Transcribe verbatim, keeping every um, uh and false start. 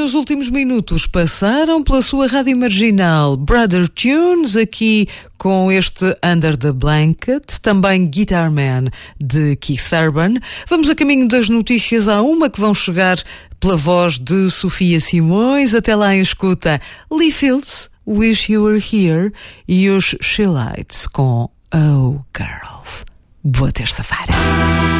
nos últimos minutos passaram pela sua rádio marginal Brother Tunes, aqui com este Under the Blanket, também Guitar Man de Keith Urban. Vamos a caminho das notícias, há uma que vão chegar pela voz de Sofia Simões. Até lá em escuta Lee Fields, Wish You Were Here, e os She Lights com Oh Girls. Boa terça-feira.